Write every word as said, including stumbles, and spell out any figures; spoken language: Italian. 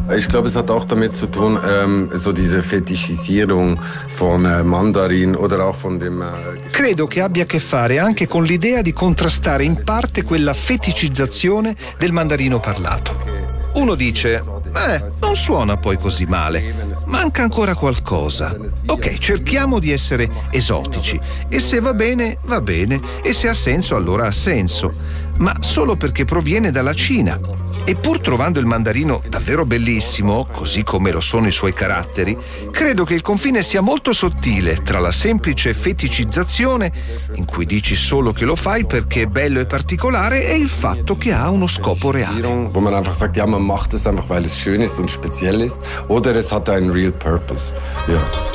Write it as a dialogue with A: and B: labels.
A: Ich glaube, es hat auch damit zu tun, ähm, so diese Fetischisierung von äh, Mandarin oder auch von dem... Äh
B: Credo che abbia a che fare anche con l'idea di contrastare in parte quella feticizzazione del mandarino parlato. Uno dice, eh, non suona poi così male, manca ancora qualcosa. Ok, cerchiamo di essere esotici e se va bene, va bene, e se ha senso, allora ha senso, ma solo perché proviene dalla Cina. E pur trovando il mandarino davvero bellissimo, così come lo sono i suoi caratteri, credo che il confine sia molto sottile tra la semplice feticizzazione, in cui dici solo che lo fai perché è bello e particolare, e il fatto che ha uno scopo reale.
A: Wo man einfach sagt, ja, man macht es einfach, weil es schön ist und speziell ist, oder es hat einen real purpose. Ja.